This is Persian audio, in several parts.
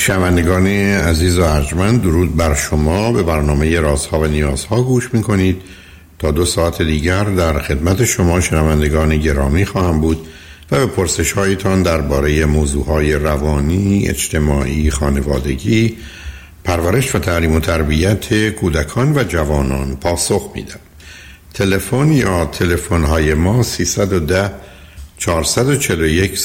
شنوندگان عزیز و ارجمند، درود بر شما. به برنامه رازها و نیازها گوش میکنید. تا 2 ساعت دیگر در خدمت شما شنوندگان گرامی خواهم بود و به پرسش هایتان درباره موضوعهای روانی، اجتماعی، خانوادگی، پرورش و تعلیم و تربیت کودکان و جوانان پاسخ میدم. تلفن یا تلفن های ما 310 441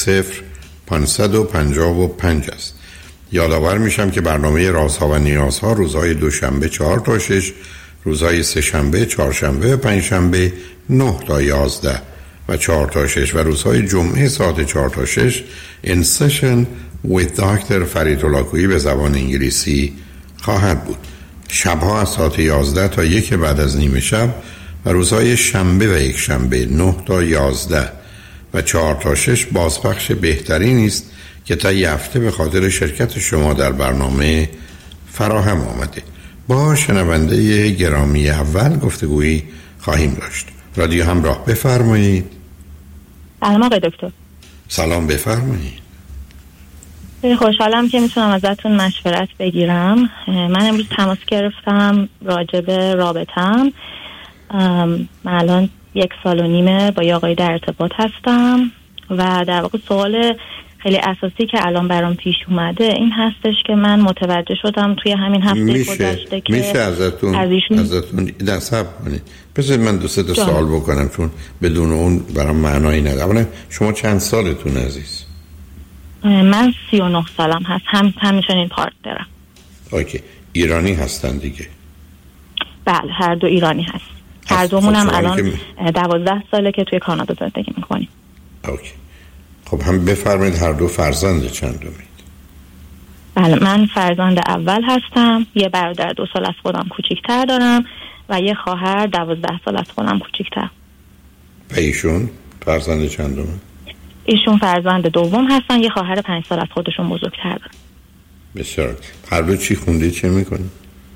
0555 است. یادآور میشم که برنامه رازها و نیازها روزهای دوشنبه 4 تا 6، روزهای سه‌شنبه، چهارشنبه و پنجشنبه 9 تا 11 و 4 تا 6 و روزهای جمعه ساعت 4 تا 6 in session with Dr. فرید هلاکویی به زبان انگلیسی خواهد بود. شبها از ساعت 11 تا 1 بعد از نیمه شب و روزهای شنبه و یک شنبه 9 تا 11 و 4 تا 6 بازپخش بهترین است که تا یه هفته به خاطر شرکت شما در برنامه فراهم آمده. با شنونده گرامی اول گفتگویی خواهیم داشت. رادیو همراه، بفرمایید. سلام آقای دکتر. سلام، بفرمایید. خوشحالم که میتونم ازتون مشورت بگیرم. من امروز تماس گرفتم راجع به رابطم. من الان 1.5 سال با یه آقای در ارتباط هستم و در واقع سوال خیلی اساسی که الان برام پیش اومده این هستش که من متوجه شدم توی همین هفته گذشته که میشه ازتون صبر کنید. بذارید من 2-3 سوال بکنم چون بدون اون برام معنایی نداره. شما چند سالتون عزیز؟ من 39 سالم هست. همچنین پارتنرم. اوکی. ایرانی هستن دیگه؟ بله، هر دو ایرانی هست. هر دومون هم الان 12 ساله که توی کانادا زندگی میکنیم. اوکی. خب هم بفرمایید هر دو فرزند چندمید؟ بله، من فرزند اول هستم. یه برادر 2 سال از خودم کوچیک‌تر دارم و یه خواهر 12 سال از خودم کوچیک‌تر. و ایشون فرزند چندمه؟ ایشون فرزند دوم هستن. یه خواهر 5 سال از خودشون بزرگتر دارن. بسیار. هر دو چی خوندید، چه میکنید؟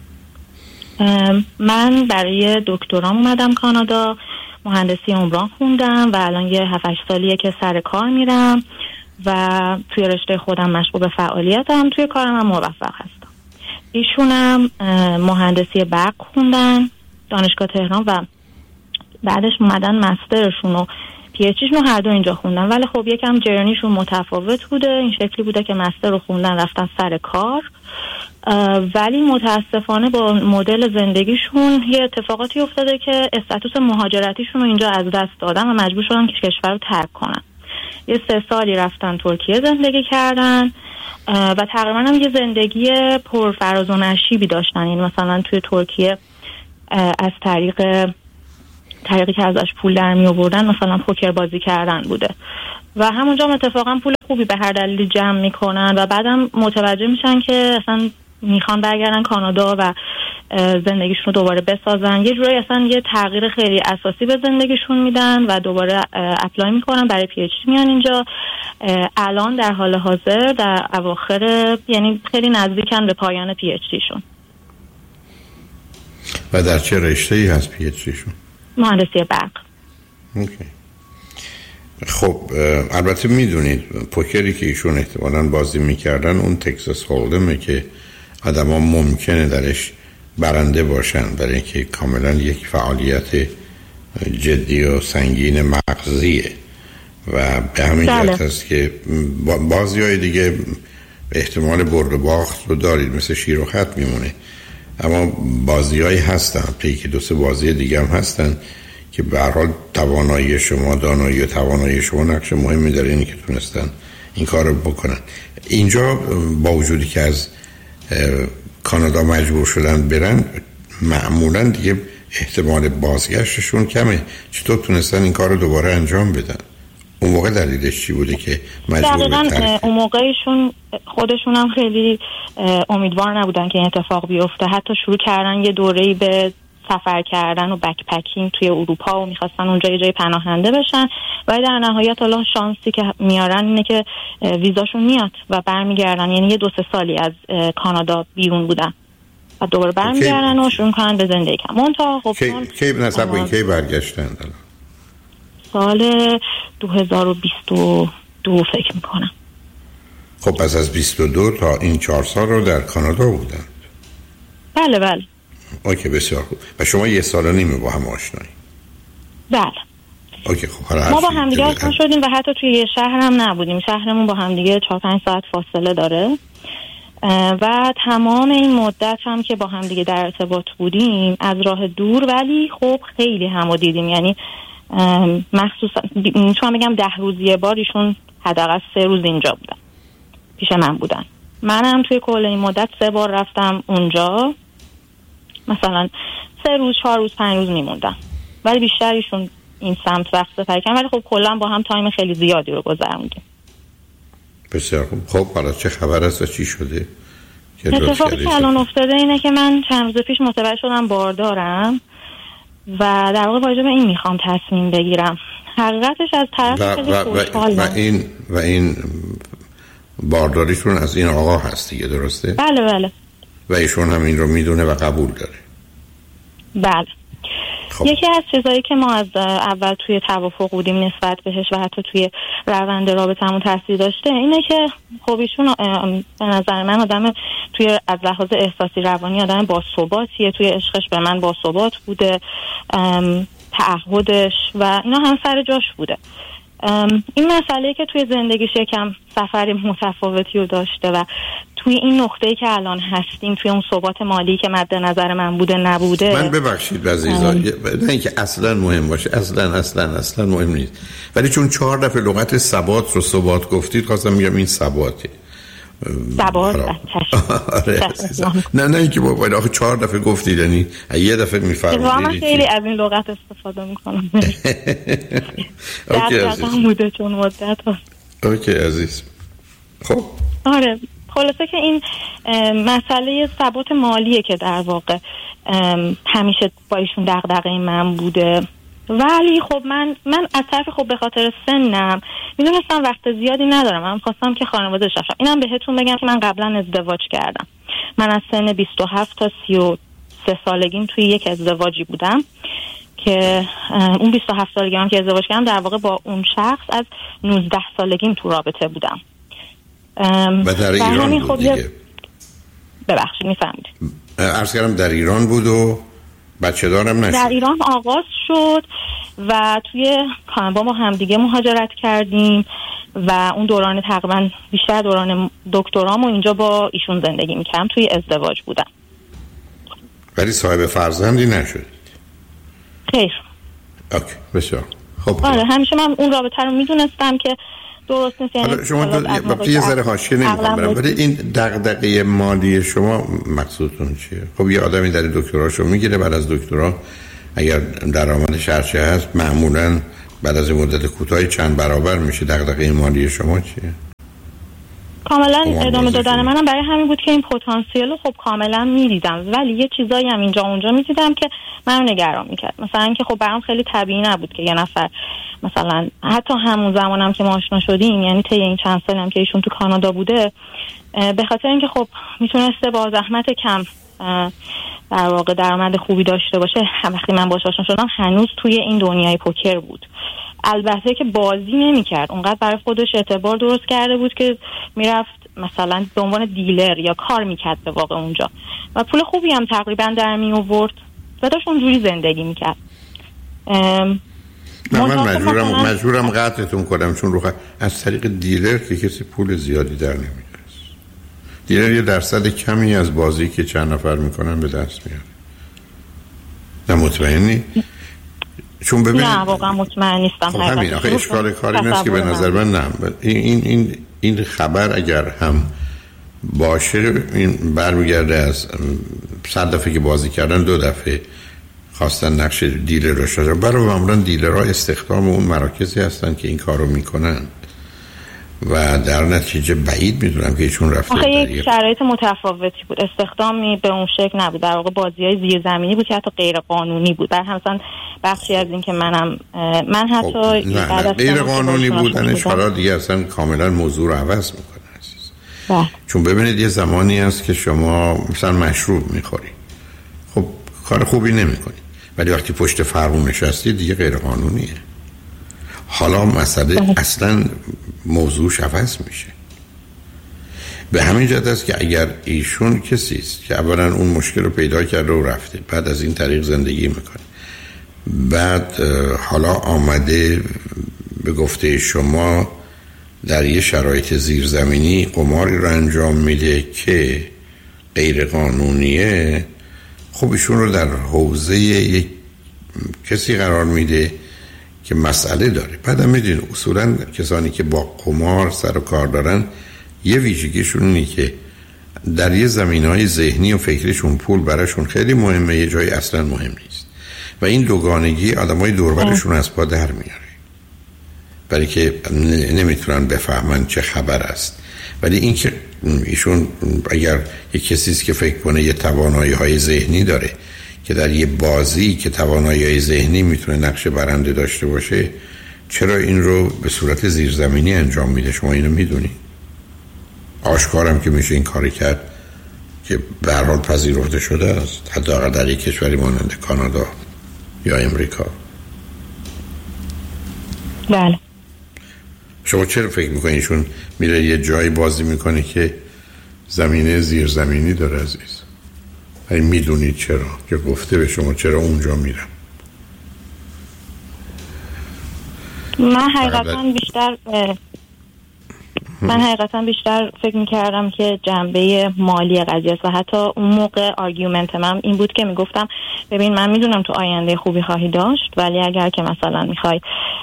من برای دکترام اومدم کانادا، مهندسی عمران خوندم و الان یه 7-8 سالیه که سر کار میرم و توی رشته خودم مشغول به فعالیتم. توی کارم هم موفق هستم. ایشونم مهندسی برق خوندن دانشگاه تهران و بعدش اومدن مسترشون و پی اچ دیشون هر دو اینجا خوندن، ولی خب یکم جرنیشون متفاوت بوده. این شکلی بوده که مستر رو خوندن رفتن سر کار، ولی متاسفانه با مدل زندگیشون یه اتفاقاتی افتاده که استاتوس مهاجرتیشون رو اینجا از دست دادن و مجبور شدن که کشور رو ترک کنن. یه 3 سالی رفتن ترکیه زندگی کردن و تقریبا هم یه زندگی پرفراز و نشیبی داشتن. یعنی مثلا توی ترکیه از طریقی که ازش پول در می آوردن مثلا پوکر بازی کردن بوده و همونجا اتفاقا پول خوبی به هر دلیلی جمع میکنن و بعدم متوجه میشن که اصلا میخوان برگردن کانادا و زندگیشون رو دوباره بسازن. یه جوری اصلا یه تغییر خیلی اساسی به زندگیشون میدن و دوباره اپلای میکنن برای پی اچ دی میان اینجا. الان در حال حاضر در اواخر، یعنی خیلی نزدیکن به پایان پی اچ دیشون. و در چه رشته‌ای هست پی اچ دیشون؟ مهندسی برق. اوکی. خب البته میدونید پوکری که ایشون احتمالاً بازی میکردن اون تکساس هولدمه که آدم ها ممکنه درش برنده باشن، برای اینکه کاملا یک فعالیت جدی و سنگین مغزیه و به همین جهت هست که بازی های دیگه احتمال برد و باخت رو دارید، مثل شیر و خط میمونه. اما بازی هایی هستن، پیکی 2-3 بازی دیگه هم هستن که به هر حال توانایی شما، دانایی و توانایی شما نقش مهمی داره اینی که تونستن این کار رو بکنن. اینجا با وجودی که از کانادا مجبور شدن برن، معمولا دیگه احتمال بازگشتشون کمه. چطور تونستن این کار رو دوباره انجام بدن؟ اون موقع دلیلش چی بوده که مجبور بودن؟ اون موقعشون خودشون هم خیلی امیدوار نبودن که این اتفاق بیفته. حتی شروع کردن یه دوره‌ای به سفر کردن و بک پکینگ توی اروپا و میخواستن اونجا یه جای پناهنده بشن، ولی در نهایت الله شانسی که میارن اینه که ویزاشون میاد و برمیگردن. یعنی یه 2-3 سالی از کانادا بیرون بودن و دوباره برمیگردن و شروع کنن به زندگی کردن. کی برگشتن؟ سال 2022 فکر میکنم. خب پس از 22 تا این 4 سال رو در کانادا بودن؟ بله بله. اوکی، بسیار خوب. و شما 1 سال و نیم با هم آشنایی؟ بله. اوکی، خب ما با همدیگه آشنا شدیم و حتی توی یه شهر هم نبودیم. شهرمون با همدیگه 4-5 ساعت فاصله داره و تمام این مدت هم که با همدیگه در ارتباط بودیم از راه دور، ولی خب خیلی همو دیدیم. یعنی مخصوصا میتونم بگم 10 روز یه بار ایشون حداقل 3 روز اینجا بودن، پیش من بودن. منم توی کل این مدت 3 بار رفتم اونجا، مثلا 3 روز 4 روز 5 روز میموندم، ولی بیشتر ایشون این سمت وقت سپری کردن. ولی خب کلا با هم تایم خیلی زیادی رو گذروندیم. بسیار خوب. خب حالا چه خبر است و چی شده؟ اتفاقی که الان افتاده اینه که من چند روز پیش متوجه شدم باردارم و در واقع واجب این میخوام تصمیم بگیرم. حقیقتش از طرف خیلی خوشحالم. و این بارداریتون از این آقا هست دیگه، درسته؟ بله بله. و ایشون هم این رو میدونه و قبول داره؟ بله. خب. یکی از چیزایی که ما از اول توی توافق بودیم نسبت بهش و حتی توی روند رابطمون تاثیر داشته اینه که خب ایشون به نظر من آدم توی از لحاظ احساسی روانی آدم باثباتیه، توی عشقش به من باثبات بوده، تعهدش و اینا هم سر جاش بوده. این مسئله که توی زندگیش یکم سفر متفاوتی رو داشته و توی این نقطه‌ای که الان هستیم، توی اون ثبات مالی که مد نظر من بوده نبوده. من ببخشید عزیزا، نه اینکه اصلا مهم باشه، اصلا مهم نیست، ولی چون 4 دفعه لغت ثبات رو ثبات گفتید خواستم میگم این ثباته. ثبات. آره نه اینکه بابا آخه 4 دفعه گفتید، یعنی یه دفعه میفرمایید. من خیلی از این لغت استفاده میکنم. اوکی عزیز. بوده چون مدت هست. اوکی عزیز. خب آره خلاصه که این مسئله ثبات مالیه که در واقع همیشه با ایشون دغدغه من بوده. ولی خب من از طرف خب به خاطر سنم میدونستم وقت زیادی ندارم. من خواستم که خانواده شم. اینم بهتون بگم که من قبلا ازدواج کردم. من از سن 27 تا 33 سالگیم توی یک ازدواجی بودم که اون 27 سالگی هم که ازدواج کردم در واقع با اون شخص از 19 سالگیم تو رابطه بودم. و در ایران بود دیگه. ببخشید میفهمید. عرض کردم در ایران بود و بچه دارم نشد. در ایران آغاز شد و توی با ما همدیگه مهاجرت کردیم و اون دوران تقریبا بیشتر دوران دکترامو اینجا با ایشون زندگی میکردم، توی ازدواج بودم. ولی صاحب فرزندی نشد؟ خیر. اوکی بسیار خب. آره همیشه من اون رابطه رو میدونستم که درست نیست. یعنی شما یه ذره حاشیه نمیخوام برم، ولی این دغدغه مالی شما مقصودتون چیه؟ خب یه آدمی در دکتراشو میگیره، بعد از دکترا اگر درآمدش هرچی هست معمولا بعد از مدت کوتاهی چند برابر میشه. دغدغه مالی شما چیه؟ کاملا ادامه دادن منم برای همین بود که این پتانسیل رو خب کاملا میدیدم، ولی یه چیزایی هم اینجا اونجا میدیدم که منو نگران میکرد. مثلا اینکه خب برام خیلی طبیعی نبود که یه نفر مثلا حتی همون زمانم که ما آشنا شدیم، یعنی طی این چند سالم که ایشون تو کانادا بوده، به خاطر اینکه خب میتونسته با زحمت کم در واقع درآمد خوبی داشته باشه، وقتی من باهاش آشنا شدم هنوز توی این دنیای پوکر بود. البته که بازی نمی‌کرد، اونقدر برای خودش اعتبار درست کرده بود که میرفت مثلا به عنوان دیلر یا کار میکرد به واقع اونجا و پول خوبی هم تقریبا در می آورد و داشت اونجوری زندگی میکرد. من مجبورم قطعتون کنم، چون از طریق دیلر که کسی پول زیادی در نمیاره. دیلر یه درصد کمی از بازی که چند نفر میکنن به دست میاره. نه مطمئنی؟ چون ببینید نه واقعا مطمئن نیستم. خب همین آخه اشکال کاری نیست که به نظر من نه این خبر اگر هم باشه این برمیگرده از 100 دفعه که بازی کردن 2 دفعه خواستن نقش دیلر رو شدن. برای معمولا دیلرها استخدام اون مراکزی هستن که این کار رو میکنن و در نتیجه بعید میدونم که ایشون رفته. آخه یک شرایط متفاوتی بود، استخدامی به اون شکل نبود، در واقع بازی‌های زیرزمینی بود که حتی غیر قانونی بود. در همسان بخشی از این که من حتی نه غیر قانونی بودنش حالا دیگه اصلا کاملا موضوع رو عوض میکنه عزیز. چون ببینید یه زمانی هست که شما مثلا مشروب میخوری، خب کار خوبی نمیکنی، ولی وقتی پشت فرمون نشستی دیگه غیر قانونیه. حالا مسئله اصلا موضوع عوض میشه. به همین جهت است که اگر ایشون کسی است که اولا اون مشکل رو پیدا کرده و رفته، بعد از این طریق زندگی میکنه، بعد حالا آمده به گفته شما در یه شرایط زیرزمینی قماری رو انجام میده که غیر قانونیه، خب ایشون رو در حوزه یک کسی قرار میده که مسئله داره. بعدم میدین اصولا کسانی که با قمار سر و کار دارن یه ویژگیشون اینه که در یه زمینهای ذهنی و فکریشون پول براشون خیلی مهمه، یه جایی اصلا مهم نیست و این دوگانگی آدمای دور و برشون از پا در میاره، برای که نمیتونن بفهمن چه خبر است. ولی این که ایشون اگر یه کسی است که فکر کنه یه توانایی‌های ذهنی داره که در یه بازی که توانایی‌های ذهنی میتونه نقش برنده داشته باشه، چرا این رو به صورت زیرزمینی انجام میده؟ شما اینو میدونی؟ آشکارم که میشه این کاری کرد که به هر حال پذیرفته شده است، حداقل در یک کشوری مانند کانادا یا امریکا. بله. شما چرا فکر میکنید ایشون میره یه جایی بازی میکنه که زمینه زیرزمینی داره عزیز؟ این میدونید چرا که گفته به شما چرا اونجا میرم؟ من حقیقتا بیشتر فکر میکردم که جنبه مالی قضیه است و حتی اون موقع آرگومنت من این بود که میگفتم ببین من میدونم تو آینده خوبی خواهی داشت، ولی اگر که مثلا میخوای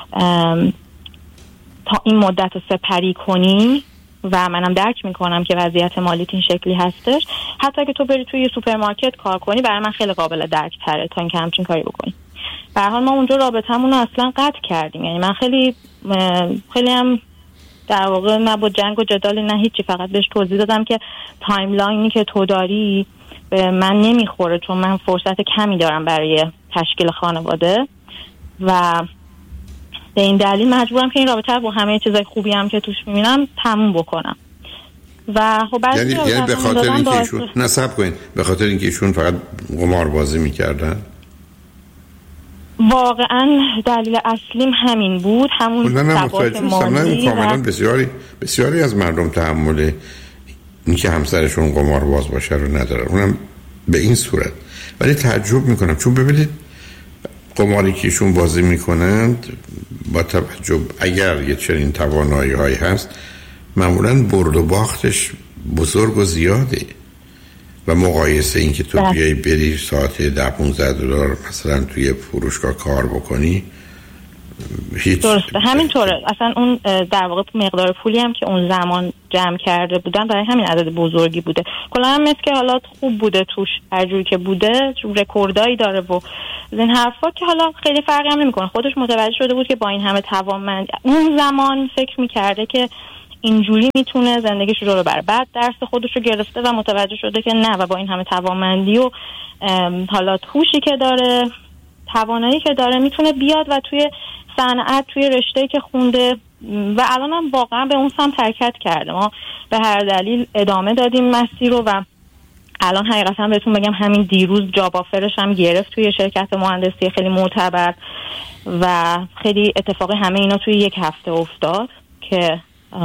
تا این مدت رو سپری کنی و منم درک میکنم که وضعیت مالیت این شکلی هستش، حتی که تو بری توی سوپرمارکت کار کنی برای من خیلی قابل درک تره تا اینکه همچین کاری بکنی. به هر حال ما اونجا رابطمون رو اصلا قطع کردیم. یعنی من خیلی هم در واقع نه با جنگ و جدال نه هیچی، فقط بهش توضیح دادم که تایملاینی که تو داری به من نمیخوره، چون من فرصت کمی دارم برای تشکیل خانواده و به این دلیل مجبورم که این رابطه با همه چیزای خوبی هم که توش میبینم تموم بکنم. و خب یعنی به خاطر اینکه ایشون نصب کنین، به خاطر اینکه ایشون فقط قمار بازی میکردن؟ واقعا دلیل اصلیم همین بود، همون ثبات مالی. کاملا بسیاری از مردم تحمل اینکه همسرشون قمار باز باشه رو ندارن، اونم به این صورت. ولی تعجب میکنم چون ببینید قماری که ایشون بازی میکنند با توجه اگر یه چنین توانایی هایی هست معمولا برد و باختش بزرگ و زیاده و مقایسه این که تو بیایی بری ساعت $10-15 مثلا توی فروشگاه کار بکنی هیچ. درسته همینطوره. اصلا اون در واقع مقدار پولی هم که اون زمان جمع کرده بودن برای همین عدد بزرگی بوده. کلا هم مثل که حالا خوب بوده توش، هر جوری که بوده رکوردایی داره و این حرفا که حالا خیلی فرقی هم نمیکنه. خودش متوجه شده بود که با این همه توانمندی اون زمان فکر میکرده که اینجوری میتونه زندگیش رو ببره. بعد درس خودش رو گرفته و متوجه شده که نه، و با این همه توانمندی و حالا توشی که داره، توانایی که داره، میتونه بیاد و توی صنعت، توی رشته‌ای که خونده و الان هم واقعا به اون سمت حرکت کرده. ما به هر دلیل ادامه دادیم مسیر رو و الان حقیقتا بهتون بگم همین دیروز جاب آفرش هم گرفت توی شرکت مهندسی خیلی معتبر و خیلی اتفاقی همه اینا توی یک هفته افتاد که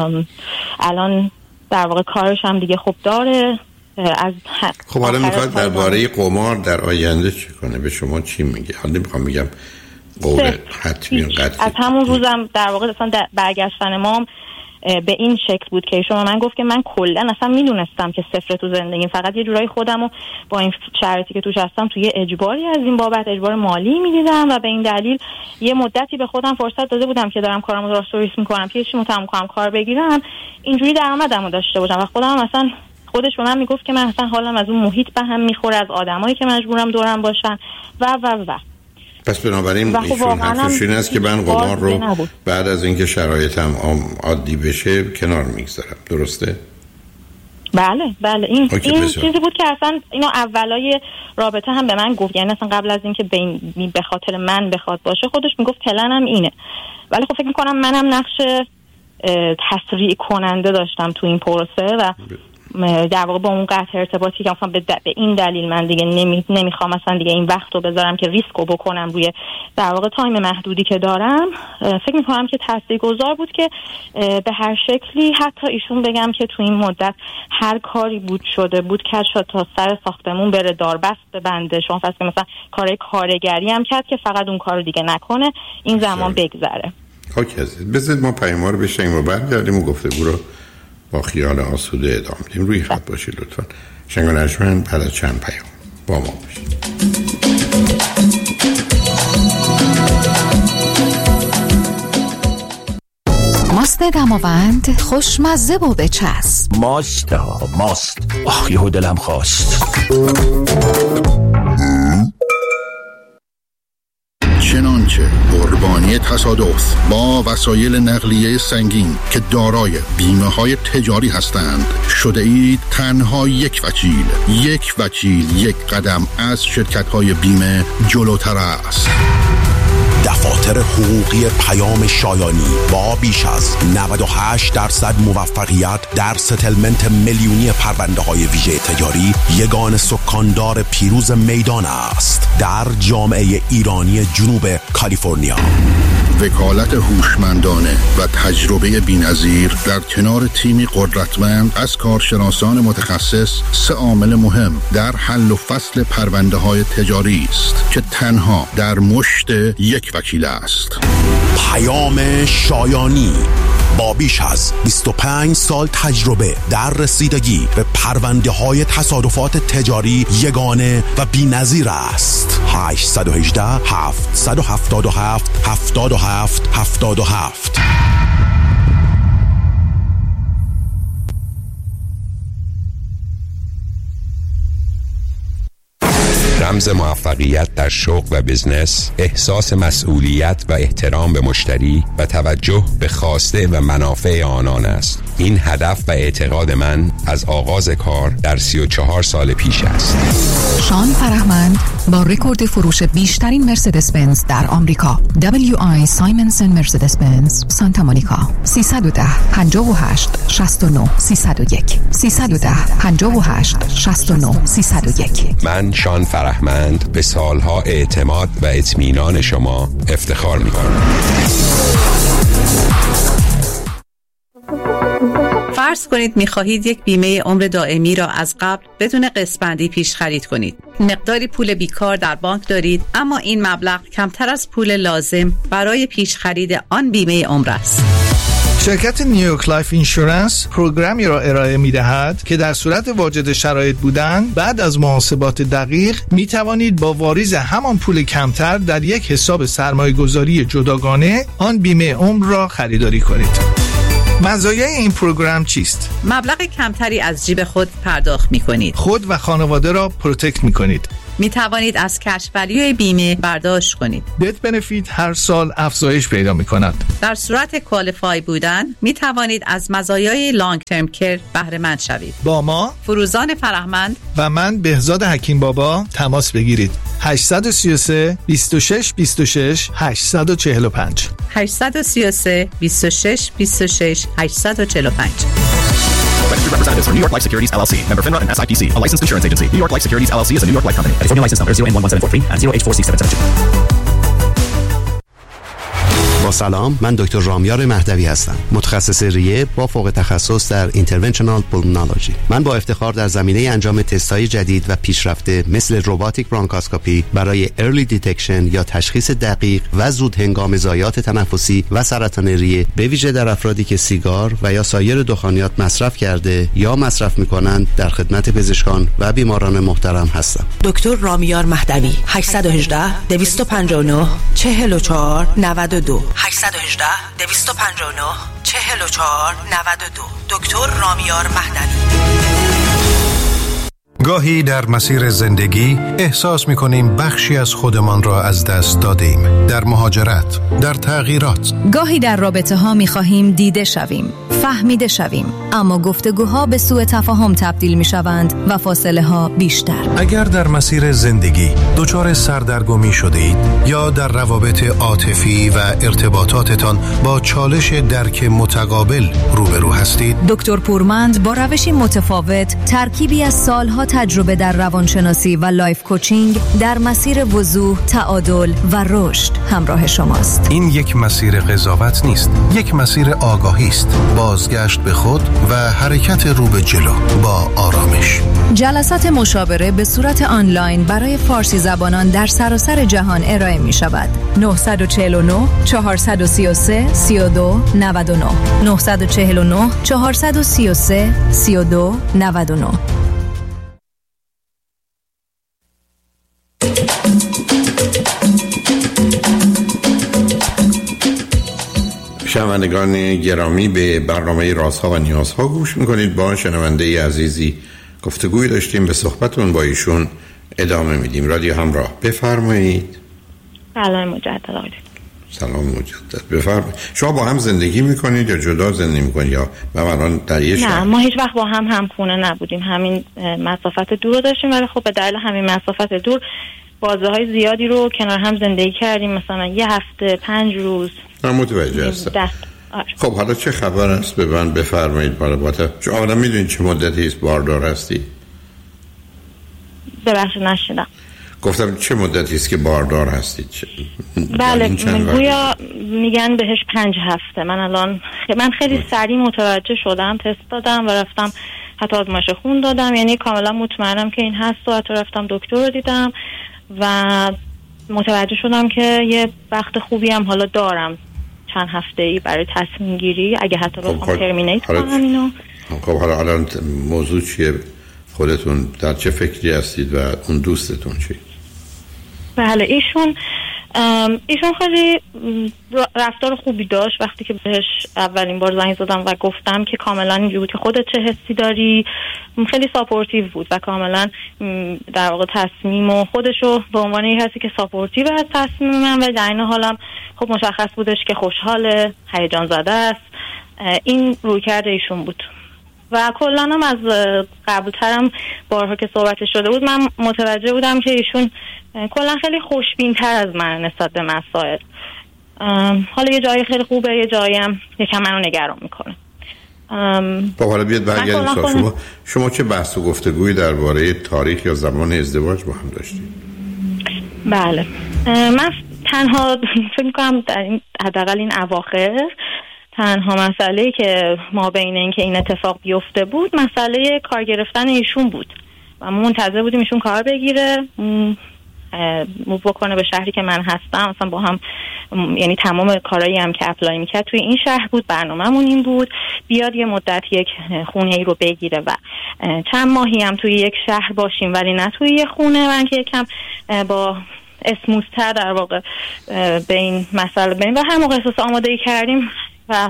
الان در واقع کارش هم دیگه خوب داره. خب حالا میخواد درباره قمار در آینده چی کنه؟ به شما چی میگه؟ حالا نمیخوام بگم قول حتمی قطعی. از همون روزم در واقع اصلا برگشتن ما به این شکل بود که شما من گفت که من کلا اصلا میدونستم که صفر تو زندگیم، فقط یه جورایی خودمو با این شرایطی که توش هستم توی اجباری از این بابت اجبار مالی میدیدم و به این دلیل یه مدتی به خودم فرصت داده بودم که دارم کارمو درست میکنم، پیشمو تموم کنم، کار بگیرم، اینجوری درآمدمو داشته باشم و خودم اصلا خودش به من میگفت که من اصلا حالم از اون محیط به هم میخوره، از آدمایی که مجبورم دورم باشن و پس بنابراین ایشون حرفش این است که من قمار رو بعد از اینکه شرایطم عادی بشه کنار میگذارم. درسته؟ بله این چیزی بود که اصلا اینا اولای رابطه هم به من گفت، یعنی اصلا قبل از اینکه به خاطر من بخواد باشه خودش میگفت پلنم اینه. ولی خب فکر میکنم منم نقش تسریع کننده داشتم تو این پروسه و در واقع با اون قطع ارتباطی که مثلا به این دلیل من دیگه نمیخوام مثلا دیگه این وقت رو بذارم که ریسک رو بکنم روی در واقع تایم محدودی که دارم، فکر میکنم که تاثیرگذار بود که به هر شکلی حتی ایشون بگم که تو این مدت هر کاری بود شده بود که شد تا سر ساختمون بره داربست ببنده، شما فرض کنید مثلا کارهای کارگری هم کرد که فقط اون کارو دیگه نکنه، این زمان بگذره. اوکی عزیز، بذارید ما پیام رو بشنیم و برگردیم و گفتگو رو با خیال آسوده ادامه بدیم. روی خط باشید لطفاً. شنگ و نجمن بعد از چند پیام با ما باشید. ماست دماوند خوشمزه و بچسب. ماست آخ یهو دلم خواست. چنانچه قربانی تصادف با وسایل نقلیه سنگین که دارای بیمه های تجاری هستند شده اید تنها یک وکیل یک قدم از شرکت های بیمه جلوتر است. دفاتر حقوقی پیام شایانی با بیش از 98% موفقیت در ستلمنت میلیونی پرونده های ویژه تجاری یگان سکاندار پیروز میدان است در جامعه ایرانی جنوب کالیفرنیا. وکالت هوشمندانه و تجربه بی‌نظیر در کنار تیمی قدرتمند از کارشناسان متخصص 3 عامل مهم در حل و فصل پرونده های تجاری است که تنها در مشت یک وکیل است. پیام شایانی با بیش از 25 سال تجربه در رسیدگی به پرونده های تصادفات تجاری یگانه و بی‌نظیر است. 818 777 77 77. رمز موفقیت در شغل و بزنس احساس مسئولیت و احترام به مشتری و توجه به خواسته و منافع آنان است. این هدف و اعتقاد من از آغاز کار در 34 سال پیش است. شان فرهمند با رکورد فروش بیشترین مرسدس بنز در آمریکا، WI سایمنسن مرسدس بنز سانتا مونیکا، 310 58 69 301 310 58 69 301. من شان فرهمند به سالها اعتماد و اطمینان شما افتخار می‌کنم. فرض کنید می‌خواهید یک بیمه عمر دائمی را از قبل بدون قسط‌بندی پیش خرید کنید. مقداری پول بیکار در بانک دارید، اما این مبلغ کمتر از پول لازم برای پیش خرید آن بیمه عمر است. شرکت نیویورک لایف اینشورنس پروگرامی را ارائه می‌دهد که در صورت واجد شرایط بودن بعد از محاسبات دقیق می‌توانید با واریز همان پول کمتر در یک حساب سرمایه‌گذاری جداگانه آن بیمه عمر را خریداری کنید. مزایای این پروگرام چیست؟ مبلغ کمتری از جیب خود پرداخت می‌کنید. خود و خانواده را پروتکت می‌کنید. می توانید از کش ولیوی بیمه برداشت کنید. دت بنفیت هر سال افزایش پیدا می کند. در صورت کوالیفای بودن می توانید از مزایای لانگ ترم کیر بهره مند شوید. با ما فروزان فرهمند و من بهزاد حکیم بابا تماس بگیرید. 833 26 26 845 833 26 26 845. Registered representatives for New York Life Securities LLC. Member FINRA and SIPC. A licensed insurance agency. New York Life Securities LLC is a New York Life company. California license number 0N11743 and 0H46772. با سلام، من دکتر رامیار مهدوی هستم، متخصص ریه با فوق تخصص در اینترونشنال پولمونولوژی. من با افتخار در زمینه انجام تست‌های جدید و پیشرفته مثل روباتیک برانکاسکوپی برای ارلی دیتکشن یا تشخیص دقیق و زود هنگام ضایعات تنفسی و سرطان ریه به ویژه در افرادی که سیگار و یا سایر دخانیات مصرف کرده یا مصرف می‌کنند در خدمت پزشکان و بیماران محترم هستم. دکتر رامیار مهدوی 818 259 44 92 818 259 44 92. دکتر رامیار مهدوی. گاهی در مسیر زندگی احساس می‌کنیم بخشی از خودمان را از دست دادیم. در مهاجرت، در تغییرات. گاهی در رابطه‌ها می‌خواهیم دیده شویم، فهمیده شویم، اما گفتگوها به سوء تفاهم تبدیل می‌شوند و فاصله‌ها بیشتر. اگر در مسیر زندگی دچار سردرگمی شدید یا در روابط عاطفی و ارتباطاتتان با چالش درک متقابل روبرو هستید، دکتر پورمند با روشی متفاوت، ترکیبی از سالها تجربه در روانشناسی و لایف کوچینگ در مسیر وضوح، تعادل و رشد همراه شماست. این یک مسیر قضاوت نیست، یک مسیر آگاهی است، بازگشت به خود و حرکت رو به جلو با آرامش. جلسات مشاوره به صورت آنلاین برای فارسی زبانان در سراسر جهان ارائه می شود. 949 433 32 99 949 433 32 99. شنوندگان گرامی، به برنامه رازها و نیازها گوش میکنید. با شنونده عزیزی گفتگوی داشتیم، به صحبتون با ایشون ادامه میدیم. رادیو همراه، بفرمایید. سلام مجدد آقای. سلام مجدد، بفرمایید. شما با هم زندگی میکنید یا جدا زندگی میکنید یا الان در یه شهر؟ نه، ما هیچ وقت با هم خونه نبودیم، همین مسافت دور رو داشتیم، ولی خب به دلیل همین مسافت دور بازه‌های زیادی رو کنار هم زندگی کردیم، مثلا یه هفته 5 روز. متوجه هستم. خب حالا چه خبر است؟ به من بفرمایید. شما آدم میدونید چه مدتی است باردار هستی؟ ببخشید نشیدم. گفتم چه مدتی است که باردار هستید؟ بله، گویا میگن بهش 5 هفته. من خیلی سریع متوجه شدم، تست دادم و رفتم حتی آزمایش خون دادم، یعنی کاملا مطمئنم که این هست و حتی رفتم دکتر رو دیدم و متوجه شدم که یه وقت خوبی هم حالا دارم، چند هفته‌ای برای تصمیم گیری، اگه حتی بخوام ترمینیت کنم اینو. خب حالا الان موضوع چیه؟ خودتون در چه فکری هستید و اون دوستتون چی؟ بله، ایشون خیلی رفتار خوبی داشت. وقتی که بهش اولین بار زنگ زدم و گفتم که کاملا اینجوری بود که خودت چه حسی داری، خیلی ساپورتیو بود و کاملا در واقع تصمیم و خودشو به عنوان یک کسی که ساپورتیو از تصمیم من و در این حالم خب مشخص بودش که خوشحاله، هیجان زده است. این رویکرد ایشون بود و کلا هم از قبولترم بارها که صحبتش شده بود من متوجه بودم که ایشون کلا خیلی خوشبین‌تر از من نسبت به مسائل. حالا یه جایی خیلی خوبه، یه جایی هم یکم منو نگران میکنه. خب حالا بیاد برگردیم. شما چه بحث و گفتگویی درباره تاریخ یا زمان ازدواج با هم داشتید؟ بله، من تنها فکر میکنم در این حداقل این اواخر تنها مسئله‌ای که ما بین این که این اتفاق بیفته بود مسئله کار گرفتن ایشون بود و ما منتظر بودیم ایشون کار بگیره، موو بکنه به شهری که من هستم، مثلا با هم، یعنی تمام کارهایی هم که اپلای میکرد توی این شهر بود، برنامه‌مون این بود بیاد یه مدت یک خونه ای رو بگیره و چند ماهی هم توی یک شهر باشیم ولی نه توی یه خونه، من که یکم با اسموزتر در واقع به این مسئله و هر موقع احساس آمادگی کردیم و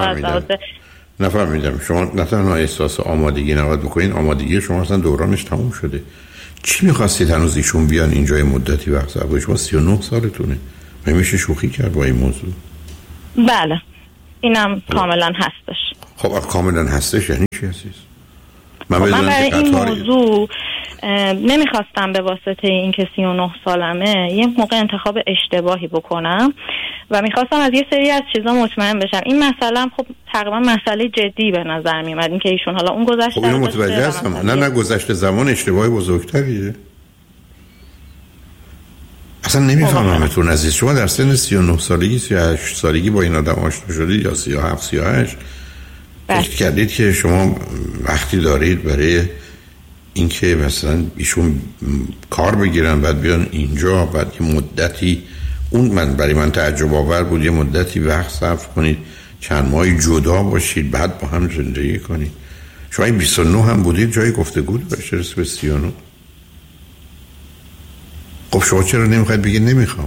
نفهمیدم. شما نه تنها احساس آمادگی نباید بکنین، آمادگی شما اصلا دورانش تموم شده. چی میخواستید هنوز ایشون بیان اینجا یه مدتی وقت صبر؟ شما 39 سالتونه، میشه شوخی کرد با این موضوع؟ بله، اینم کاملا هستش. خب کاملا هستش یعنی چی عزیز؟ من برای این موضوع نمیخواستم به واسطه این که 39 سالمه یه موقع انتخاب اشتباهی بکنم و میخواستم از یه سری از چیزا مطمئن بشم. این مسئله خب تقریبا مسئله جدی به نظر میاد، این که ایشون حالا اون گذشته خب اینو متوجه هستم. نه گذشته زمان اشتباهی بزرگتریه. اصلا نمیفهممتون عزیز. شما در سن 39 سالگی 38 سالگی با این آدم آشنا شدید یا 37 38 فکر کردید که شما وقتی دارید برای اینکه مثلا ایشون کار بگیرن بعد بیان اینجا، بعد یه مدتی من برای من تعجب آور بود یه مدتی وقت صرف کنید، چند ماهی جدا باشید، بعد با هم زندگی کنید. شما این 29 هم بودید، جای گفتگو داشت رسید به 39. خب شما چرا نمیخواید بگید نمیخوام؟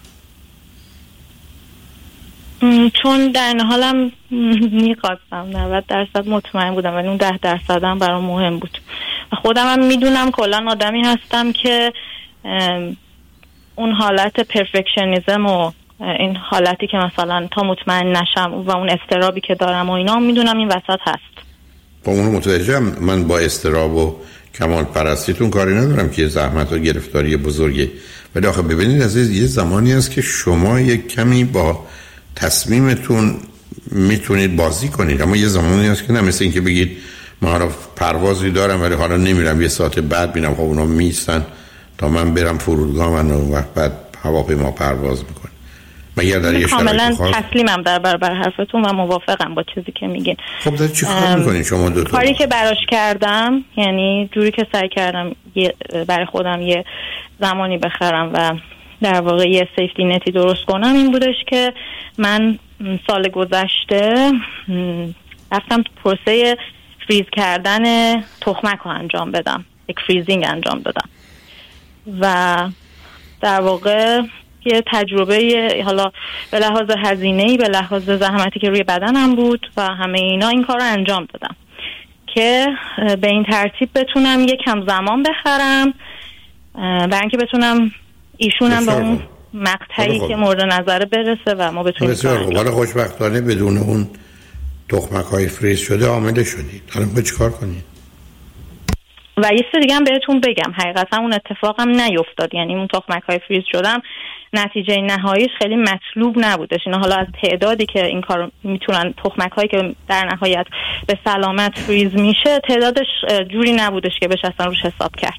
چون در این حالم میخواستم 90% مطمئن بودم ولی اون 10% هم برام مهم بود. خودم هم میدونم کلا آدمی هستم که اون حالت پرفکشنیزم و این حالتی که مثلا تا مطمئن نشم و اون استرابی که دارم و اینا میدونم این وسط هست. با اون متوجهم. من با استراب و کمال پرستیتون کاری ندارم که زحمت و گرفتاری بزرگه، ولی آخه ببینید عزیز، یه زمانی هست که شما یک کمی با تصمیمتون میتونید بازی کنید، اما یه زمانی هست که نه، مثل این که بگید من حالا پروازی دارم ولی حالا نمیرم، یه ساعت بعد بینم خب اونا میستن تا من برم فرودگاه من و وقت بعد هواپیما پرواز میکنه. مگر در یه کاملا تسلیمم در برابر حرفتون و موافقم با چیزی که میگین. خب در چی کار میکنین شما دو تا؟ کاری که براش کردم، یعنی جوری که سعی کردم برای خودم یه زمانی بخرم و در واقع یه سیفتی نتی درست کنم، این بودش که من سال گذشته رفتم پروسه فریز کردن تخمک رو انجام بدم، یک فریزینگ انجام دادم و در واقع یه تجربه، حالا به لحاظ هزینه‌ای، به لحاظ زحمتی که روی بدنم بود و همه اینا، این کار رو انجام دادم که به این ترتیب بتونم یکم زمان بخرم برای اینکه بتونم ایشونم به اون مقطعی که مورد نظر برسه و ما بتونیم. بسیار خوب. حالا خوشبختانه بدون اون تخمک‌های فریز شده آماده شدید. حالا باید چیکار کنید؟ و یه سری دیگه هم بهتون بگم، حقیقتا اون اتفاقم نیفتاد، یعنی اون تخمک‌های فریز شدم نتیجه نهاییش خیلی مطلوب نبودش. اینا حالا از تعدادی که این کار میتونن، تخمک‌هایی که در نهایت به سلامت فریز میشه، تعدادش جوری نبودش که بشه اصلا روش حساب کرد.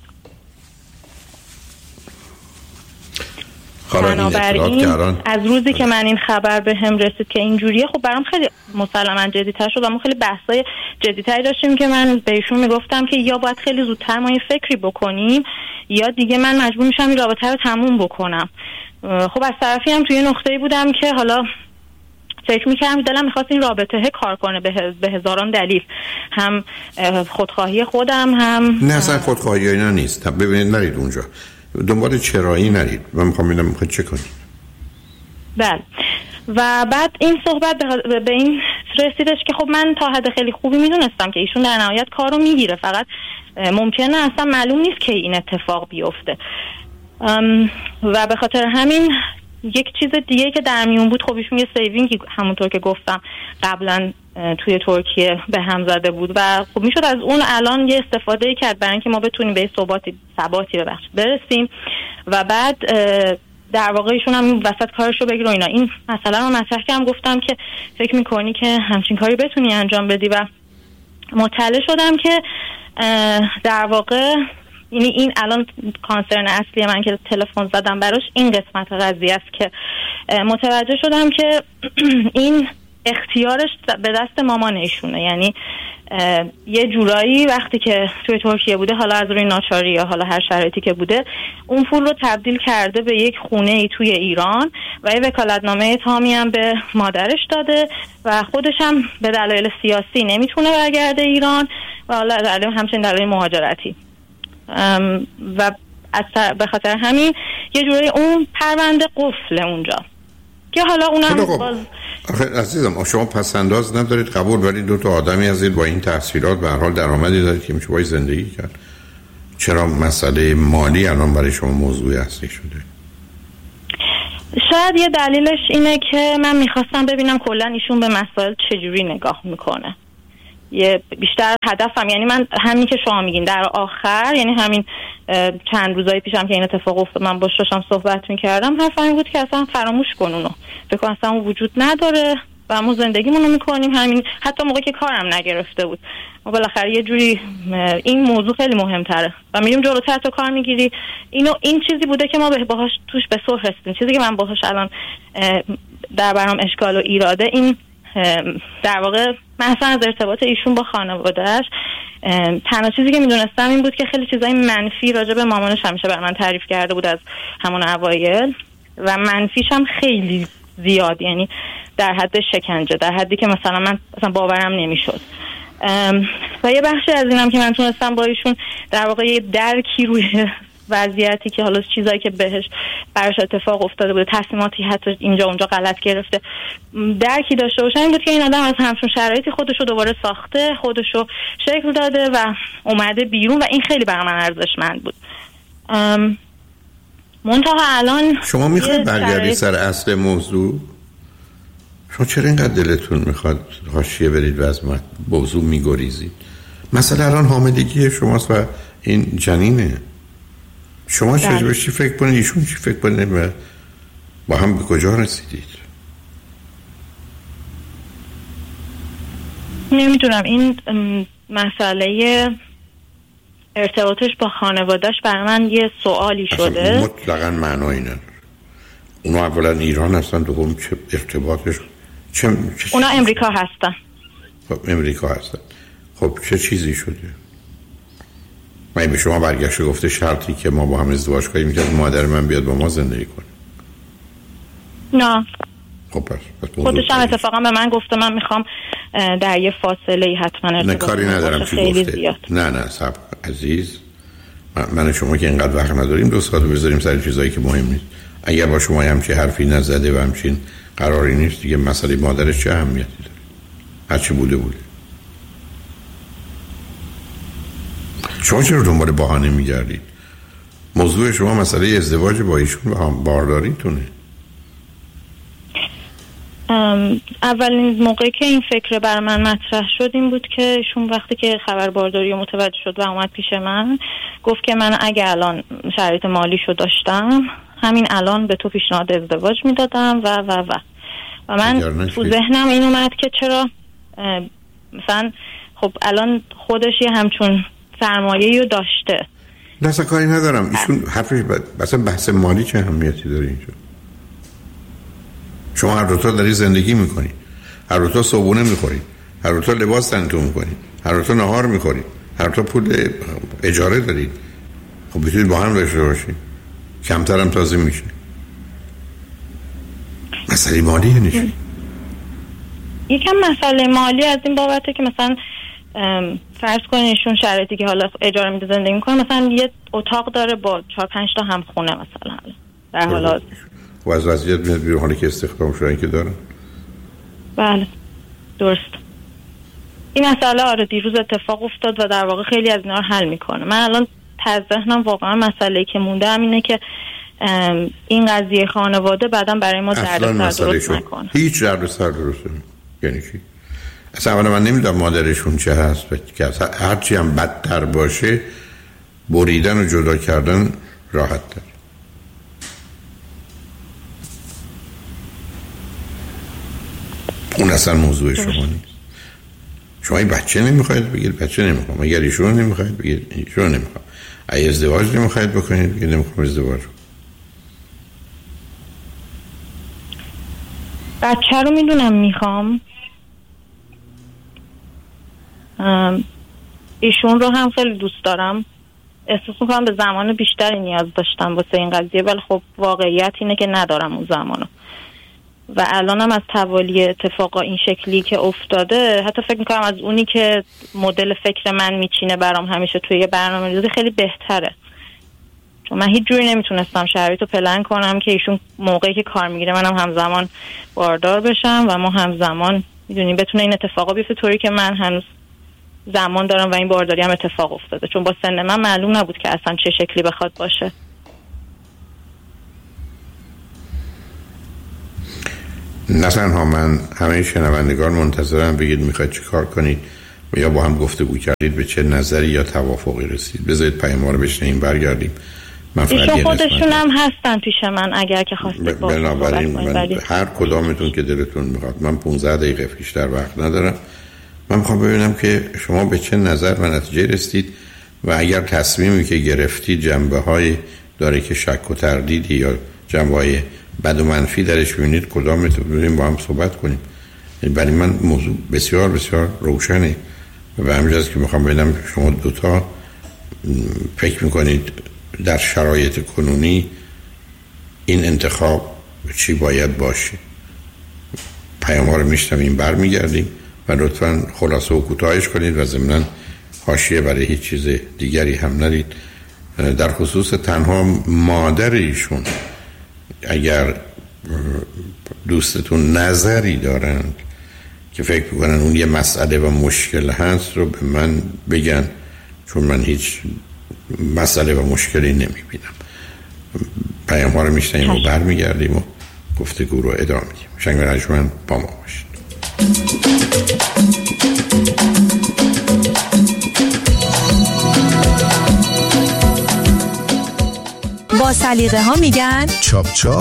بنابراین از روزی که من این خبر به هم رسید که اینجوریه، خب برام خیلی مسلماً جدی‌تر شد و ما خیلی بحثای جدی‌تری داشتیم که من بهشون میگفتم که یا باید خیلی زودتر ما یه فکری بکنیم یا دیگه من مجبور میشم این رابطه رو تموم بکنم. خب از طرفی هم توی نقطه‌ای بودم که حالا فکر میکردم دلم میخواست این رابطه کار کنه به هزاران دلیل، هم خودخواهی خودم، هم نه اصلا خودخواهی اینا نیست. ببینید نرید اونجا دنبال چرایی نرید، من میخوام ببینم میخواید چه کنید. بله. و بعد این صحبت به این رسیدش که خب من تا حد خیلی خوبی میدونستم که ایشون در نهایت کارو میگیره، فقط ممکنه اصلا معلوم نیست که این اتفاق بیفته و به خاطر همین یک چیز دیگه که در میون بود، خب ایشون یه سیوینگ همونطور که گفتم قبلا توی ترکیه به هم زده بود و خب میشد از اون الان یه استفاده کرد برای اینکه ما بتونیم به ثباتی برسیم و بعد در واقع ایشون هم وسط کارشو بگیر و اینا. این مثلا من مطرح کردم، گفتم که فکر میکنی که همچین کاری بتونی انجام بدی و مطلع شدم که در واقع این الان کانسرن اصلی من که تلفن زدم براش این قسمت قضیه است که متوجه شدم که این اختیارش به دست مامان ایشونه. یعنی یه جورایی وقتی که توی ترکیه بوده، حالا از روی ناچاری یا حالا هر شرایطی که بوده، اون پول رو تبدیل کرده به یک خونه ای توی ایران و یه وکالتنامه تامی هم به مادرش داده و خودش هم به دلایل سیاسی نمیتونه برگرده ایران و حالا همچنین دلایل مهاجرتی و به خاطر همین یه جورایی اون پرونده قفل اونجا که حالا اونم باز. آخه عزیزم شما پسنداز ندارید قبول، ولی دو تا آدمی هستید با این تحصیلات به هر حال درآمدی دارید که میشه باهاش زندگی کرد. چرا مسئله مالی الان برای شما موضوعی اصلی شده؟ شاید یه دلیلش اینه که من میخواستم ببینم کلا ایشون به مسائل چجوری نگاه میکنه. یه بیشتر هدفم، یعنی من همین که شما میگین در آخر، یعنی همین چند روزایی پیشم که این اتفاق افتاد من باش داشتم صحبت میکردم، حرفم این بود که اصلا فراموش کن اونو، بگو اصلا اون وجود نداره و ما زندگیمونو میکنیم. همین حتی موقعی که کارم نگرفته بود ما بالاخره یه جوری این موضوع خیلی مهمتره و میریم جلوتر تو کار میگیری. این چیزی بوده که ما باهاش توش به صلح رسیدیم. چیزی که من باهاش الان در برام اشکال و ایراده، این در واقع مثلا از ارتباط ایشون با خانواده‌اش، تنها چیزی که میدونستم این بود که خیلی چیزای منفی راجع به مامانش همیشه برای من تعریف کرده بود از همون اوایل و منفیش هم خیلی زیاد، یعنی در حد شکنجه، در حدی که مثلا من اصلا باورم نمیشد. و یه بخشی از اینم که من تونستم با ایشون در واقع یه درکی روی وضعیتی که حالا چیزایی که براش اتفاق افتاده بوده، تصمیماتی حتی اینجا اونجا غلط گرفته، درکی داشته باشن این بود که این آدم از همچون شرایطی خودشو دوباره ساخته، خودشو شکل داده و اومده بیرون و این خیلی برای من ارزشمند بود. منتها الان شما میخواید برگردید سر اصل موضوع؟ شما چرا اینقدر دلتون میخواد حاشیه برید و از موضوع میگریزید؟ مثلا الان حاملگی شماست و این جنینه. شما چجوری چی فکر کنید، ایشون چی فکر کنید و با هم به کجا رسیدید؟ نمیدونم، این مسئله ارتباطش با خانوادهش برای من یه سوالی شده. مطلقاً معنایی نداره. اونا اولا ایران هستن، دوم چه ارتباطش اونا امریکا هستن. خب امریکا هستن. خب چه چیزی شده؟ من به شما برگشت گفته شرطی که ما با هم ازدواج کنیم که مادر من بیاد با ما زندگی کنه؟ نه. خب پس خودش هم اتفاقا به من گفته من میخوام در یه فاصله حتما ارتباط. نه کاری ندارم چی گفته. زیاد. نه صبر عزیز، من شما که اینقدر وقت نداریم 2 ساعت بذاریم سر چیزایی که مهم نیست. اگر با شما همچین حرفی نزده و همچین قراری نیست دیگه مسئله مادرش چه اهمیتی داره؟ هرچی بوده. شما چرا دنبال بهانه میگردید؟ موضوع شما مسئله ازدواج با ایشون و بارداریتونه. اولین موقعی که این فکر بر من مطرح شد این بود که ایشون وقتی که خبر بارداری متوجه شد و اومد پیش من گفت که من اگه الان شرایط مالیشو داشتم همین الان به تو پیشنهاد ازدواج میدادم و من تو ذهنم این اومد که چرا مثلا خب الان خودش یه همچون سرمایه‌ای رو داشته. نه کاری ندارم. ایشون حرفش مثلا بحث مالی چه اهمیتی داره اینجا؟ شما هر دوتا داری زندگی میکنی، هر دوتا صبحونه میخوری، هر دوتا لباس تنتون میکنی، هر دوتا نهار میخوری، هر دوتا پول اجاره دارید. خب بتونید با هم داشته باشید، کمتر هم تازه میشه. مسئله مالی نیست. یکم مسئله مالی از این بابته که مثلا فرض کنید ایشون شرایطی که حالا اجاره میده زندگی میکنه، مثلا یه اتاق داره با 4-5 تا هم خونه مثلا در حالا و از وضعیت میاد بیرون حالی که استخدام شدن که دارن. بله درست. این مسئله آره دیروز اتفاق افتاد و در واقع خیلی از اینا رو حل میکنه. من الان ذهنم واقعا مسئله که مونده هم اینه که این قضیه خانواده بعداً برای ما دردسر درست نکنه. هیچ دردسر درست نمیکنه. یعنی چی؟ اصلا اولا من نمیدونم مادرشون چه هست که هرچی هم بدتر باشه بریدن و جدا کردن راحت تر. اون اصلا موضوع شما نیست. شما این بچه نمیخواید بگید بچه نمیخوام، اگر ایشون نمیخواید بگید ایشون نمیخوام، اگه ازدواج نمیخواید بکنید بگید نمیخوام ازدواج. بچه رو میدونم میخوام، ایشون رو هم خیلی دوست دارم، احساس میکنم به زمان بیشتری نیاز داشتم واسه این قضیه، ولی خب واقعیت اینه که ندارم اون زمانو و الانم از توالی اتفاقا این شکلی که افتاده حتی فکر میکنم از اونی که مدل فکر من میچینه برام همیشه توی یه برنامه‌ریزی خیلی بهتره، چون من هیچ جوری نمیتونستم شرایطو پلن کنم که ایشون موقعی که کار میگیره منم همزمان باردار بشم و ما همزمان میدونیم بتونه این اتفاقا بیفته، طوری که من هنوز زمان دارم و این بارداری هم اتفاق افتاده، چون با سن من معلوم نبود که اصلا چه شکلی بخواد باشه. نه تنها من، همه شنوندگان منتظرم بگید میخواید چه کار کنید و یا با هم گفتگو کردید به چه نظری یا توافقی رسید. بذارید پیام رو بشنیم برگردیم. ایشون خودشون هم هستن پیش من اگر که خواستید بنابراین من هر کدامتون که دلتون میخواد، من 15 دقیقه بیشتر وقت ندارم، من میخوام ببینم که شما به چه نظر و نتیجه رسید و اگر تصمیمی که گرفتید جنبه های داره که شک و تردیدی یا جنبه های بد و منفی درش ببینید کدامتون بریم با هم صحبت کنیم. برای من موضوع بسیار بسیار روشنه و همینجاست که میخوام ببینم شما دوتا فکر میکنید در شرایط کنونی این انتخاب چی باید باشه. پیام ها رو میشنویم برمیگردیم و لطفاً خلاصه و کوتاهش کنید و ضمناً حاشیه برای هیچ چیز دیگری هم ندید. در خصوص تنها مادر ایشون اگر دوستتون نظری دارند که فکر میکنن اون یه مسئله و مشکل هست رو به من بگن، چون من هیچ مسئله و مشکلی نمیبینم. پیام ها رو میشنیم و برمیگردیم و گفتگو رو ادامه میدیم. شنگ و رجمن با ما باشید. با سلیقه ها میگن چاپ چاپ